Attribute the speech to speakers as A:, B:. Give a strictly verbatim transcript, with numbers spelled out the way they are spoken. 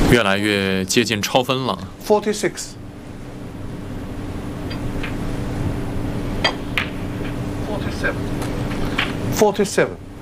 A: 越来越接近超分了。
B: forty-six.
C: forty-seven.
B: forty-seven.